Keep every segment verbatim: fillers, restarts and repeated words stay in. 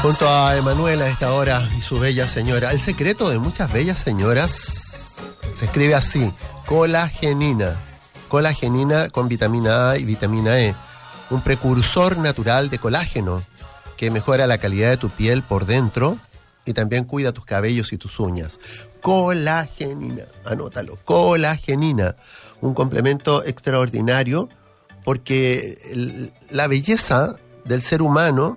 Junto a Emanuela a esta hora y su bella señora. El secreto de muchas bellas señoras se escribe así: colagenina. Colagenina con vitamina A y vitamina E. Un precursor natural de colágeno que mejora la calidad de tu piel por dentro y también cuida tus cabellos y tus uñas. Colagenina, anótalo. Colagenina. Un complemento extraordinario porque el, la belleza del ser humano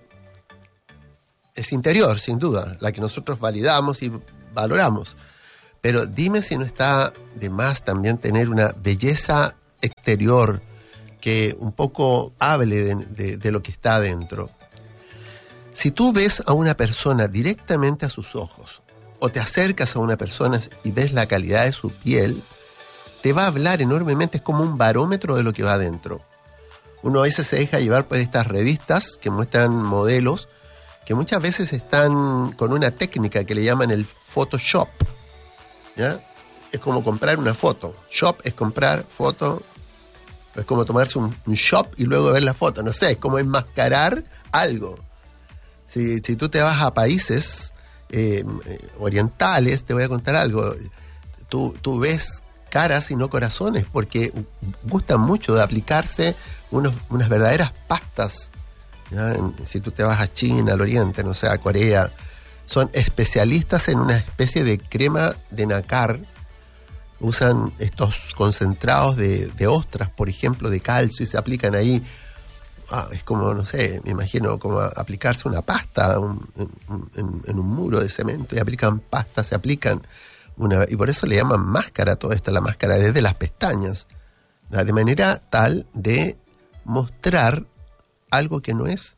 es interior, sin duda, la que nosotros validamos y valoramos. Pero dime si no está de más también tener una belleza exterior que un poco hable de, de, de lo que está adentro. Si tú ves a una persona directamente a sus ojos, o te acercas a una persona y ves la calidad de su piel, te va a hablar enormemente, es como un barómetro de lo que va adentro. Uno a veces se deja llevar por estas revistas que muestran modelos que muchas veces están con una técnica que le llaman el Photoshop, ¿ya? Es como comprar una foto. Shop es comprar, foto es como tomarse un, un shop y luego ver la foto. No sé, es como enmascarar algo. Si, si tú te vas a países eh, orientales, te voy a contar algo. Tú, tú ves caras y no corazones, porque gustan mucho de aplicarse unos, unas verdaderas pastas. ¿Ya? Si tú te vas a China, al oriente, no sé, a Corea, son especialistas en una especie de crema de nácar. Usan estos concentrados de, de ostras, por ejemplo, de calcio, y se aplican ahí. Ah, es como, no sé, me imagino como aplicarse una pasta un, en, en, en un muro de cemento, y aplican pasta, se aplican una, y por eso le llaman máscara a todo esto, la máscara desde las pestañas, ¿no? De manera tal de mostrar algo que no es.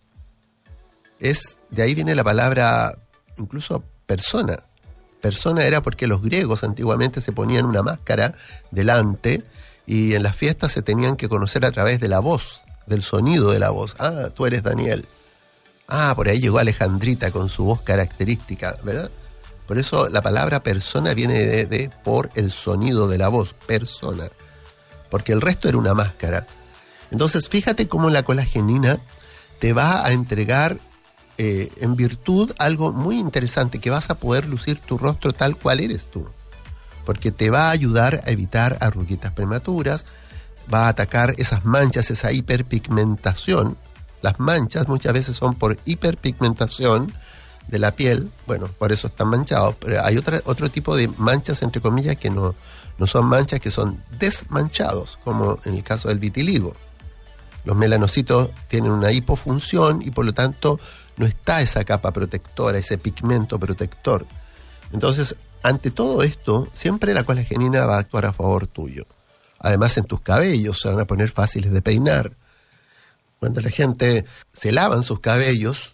Es, de ahí viene la palabra, incluso persona. Persona era porque los griegos antiguamente se ponían una máscara delante y en las fiestas se tenían que conocer a través de la voz, del sonido de la voz. Ah, tú eres Daniel. Ah, por ahí llegó Alejandrita con su voz característica, ¿verdad? Por eso la palabra persona viene de, de por el sonido de la voz, persona. Porque el resto era una máscara. Entonces, fíjate cómo la colagenina te va a entregar eh, en virtud algo muy interesante, que vas a poder lucir tu rostro tal cual eres tú. Porque te va a ayudar a evitar arruguitas prematuras, va a atacar esas manchas, esa hiperpigmentación. Las manchas muchas veces son por hiperpigmentación de la piel, bueno, por eso están manchados, pero hay otra, otro tipo de manchas, entre comillas, que no, no son manchas, que son desmanchados, como en el caso del vitiligo. Los melanocitos tienen una hipofunción y por lo tanto no está esa capa protectora, ese pigmento protector. Entonces, ante todo esto, siempre la colagenina va a actuar a favor tuyo. Además, en tus cabellos se van a poner fáciles de peinar. Cuando la gente se lavan sus cabellos,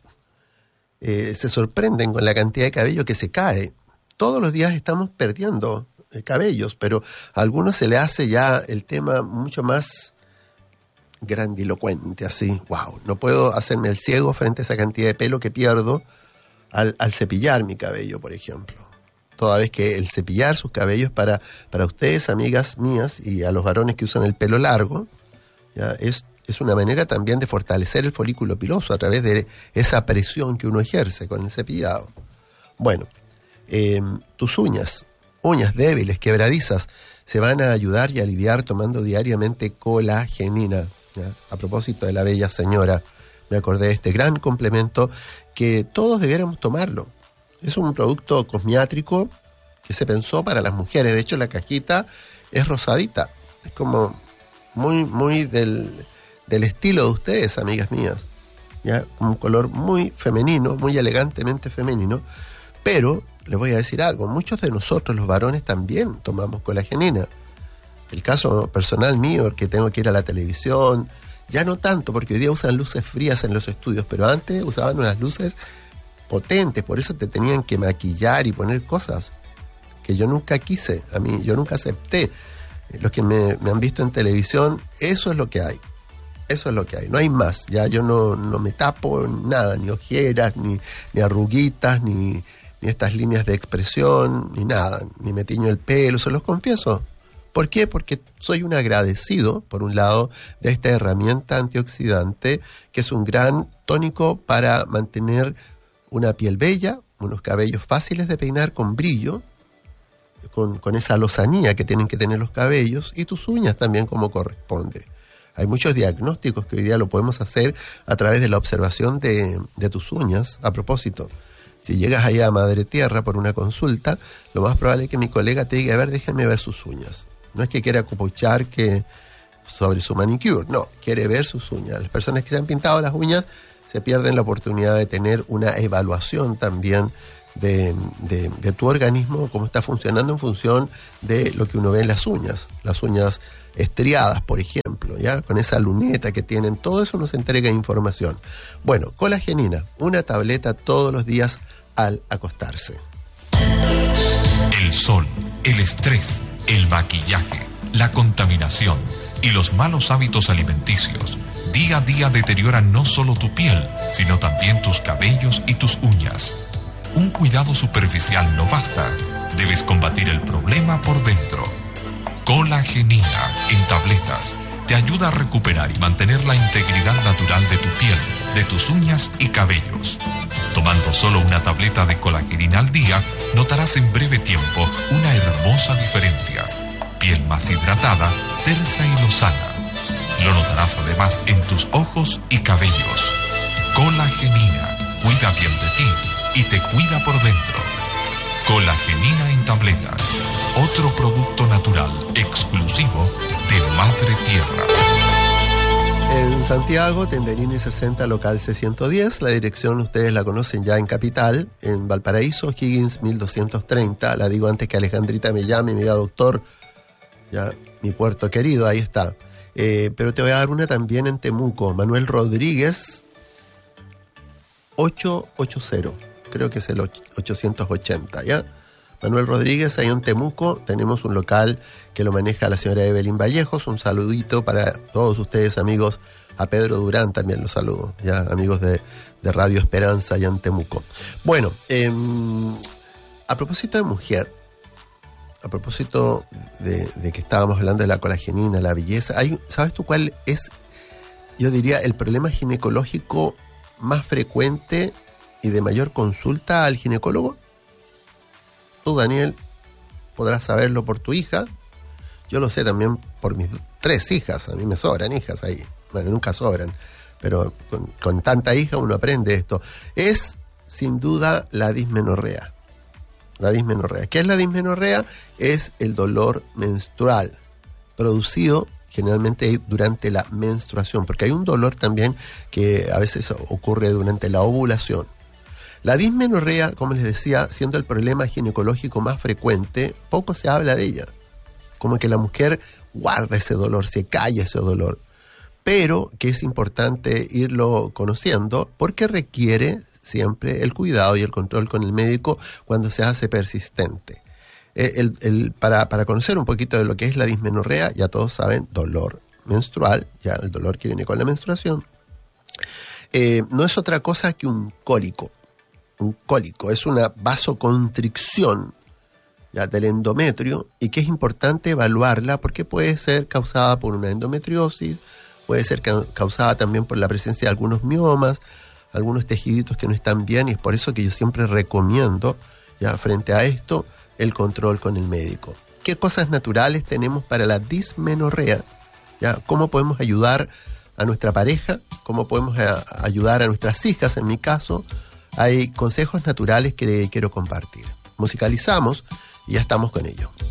eh, se sorprenden con la cantidad de cabello que se cae. Todos los días estamos perdiendo eh, cabellos, pero a algunos se le hace ya el tema mucho más grandilocuente, así. Wow, no puedo hacerme el ciego frente a esa cantidad de pelo que pierdo al, al cepillar mi cabello, por ejemplo. Toda vez que el cepillar sus cabellos para, para ustedes, amigas mías, y a los varones que usan el pelo largo, ¿ya? Es, es una manera también de fortalecer el folículo piloso a través de esa presión que uno ejerce con el cepillado. Bueno, eh, tus uñas, uñas débiles, quebradizas, se van a ayudar y aliviar tomando diariamente colagenina. ¿Ya? A propósito de la bella señora, me acordé de este gran complemento que todos debiéramos tomarlo. Es un producto cosmiátrico que se pensó para las mujeres. De hecho, la cajita es rosadita. Es como muy, muy del, del estilo de ustedes, amigas mías. ¿Ya? Un color muy femenino, muy elegantemente femenino. Pero, les voy a decir algo, muchos de nosotros, los varones, también tomamos colagenina. El caso personal mío, que tengo que ir a la televisión, ya no tanto, porque hoy día usan luces frías en los estudios, pero antes usaban unas luces potentes, por eso te tenían que maquillar y poner cosas que yo nunca quise, a mí, yo nunca acepté. Los que me, me han visto en televisión, eso es lo que hay, eso es lo que hay, no hay más, ya yo no, no me tapo nada, ni ojeras, ni, ni arruguitas, ni, ni estas líneas de expresión, ni nada, ni me tiño el pelo, se los confieso. ¿Por qué? Porque soy un agradecido, por un lado, de esta herramienta antioxidante, que es un gran tónico para mantener una piel bella, unos cabellos fáciles de peinar con brillo, con, con esa lozanía que tienen que tener los cabellos, y tus uñas también como corresponde. Hay muchos diagnósticos que hoy día lo podemos hacer a través de la observación de, de tus uñas. A propósito, si llegas allá a Madre Tierra por una consulta, lo más probable es que mi colega te diga, a ver, déjenme ver sus uñas. No es que quiera copuchar que sobre su manicure, no, quiere ver sus uñas. Las personas que se han pintado las uñas se pierden la oportunidad de tener una evaluación también de, de, de tu organismo, cómo está funcionando en función de lo que uno ve en las uñas. Las uñas estriadas, por ejemplo, ya con esa luneta que tienen, todo eso nos entrega información. Bueno, colagenina, una tableta todos los días al acostarse. El sol, el estrés, el maquillaje, la contaminación y los malos hábitos alimenticios día a día deterioran no solo tu piel, sino también tus cabellos y tus uñas. Un cuidado superficial no basta. Debes combatir el problema por dentro. Colagenina en tabletas te ayuda a recuperar y mantener la integridad natural de tu piel, de tus uñas y cabellos. Tomando solo una tableta de colagenina al día, notarás en breve tiempo una hermosa diferencia. Piel más hidratada, tersa y lozana. Lo notarás además en tus ojos y cabellos. Colagenina cuida bien de ti y te cuida por dentro. Colagenina en tabletas. Otro producto natural exclusivo de Madre Tierra. En Santiago, Tenderini sesenta, local C ciento diez. La dirección ustedes la conocen ya en Capital. En Valparaíso, Higgins mil doscientos treinta. La digo antes que Alejandrita me llame y me diga, doctor, ya mi puerto querido, ahí está. Eh, pero te voy a dar una también en Temuco. Manuel Rodríguez ochocientos ochenta. Creo que es el ochocientos ochenta, ¿ya? Manuel Rodríguez, ahí en Temuco, tenemos un local que lo maneja la señora Evelyn Vallejos. Un saludito para todos ustedes, amigos. A Pedro Durán también los saludo, ya, amigos de, de Radio Esperanza, allá en Temuco. Bueno, eh, a propósito de mujer, a propósito de, de que estábamos hablando de la colagenina, la belleza, hay, ¿sabes tú cuál es, yo diría, el problema ginecológico más frecuente y de mayor consulta al ginecólogo? Tú, Daniel, podrás saberlo por tu hija. Yo lo sé también por mis tres hijas. A mí me sobran hijas ahí. Bueno, nunca sobran, pero con, con tanta hija uno aprende esto. Es, sin duda, la dismenorrea. La dismenorrea. ¿Qué es la dismenorrea? Es el dolor menstrual, producido generalmente durante la menstruación, porque hay un dolor también que a veces ocurre durante la ovulación. La dismenorrea, como les decía, siendo el problema ginecológico más frecuente, poco se habla de ella. Como que la mujer guarda ese dolor, se calla ese dolor. Pero que es importante irlo conociendo porque requiere siempre el cuidado y el control con el médico cuando se hace persistente. El, el, para, para conocer un poquito de lo que es la dismenorrea, ya todos saben, dolor menstrual, ya el dolor que viene con la menstruación. Eh, no es otra cosa que un cólico. Un cólico es una vasoconstricción ya del endometrio, y que es importante evaluarla porque puede ser causada por una endometriosis, puede ser causada también por la presencia de algunos miomas, algunos tejiditos que no están bien, y es por eso que yo siempre recomiendo, ya frente a esto, el control con el médico. ¿Qué cosas naturales tenemos para la dismenorrea? ¿Ya? ¿Cómo podemos ayudar a nuestra pareja? ¿Cómo podemos a, ayudar a nuestras hijas? En mi caso, hay consejos naturales que quiero compartir. Musicalizamos y ya estamos con ello.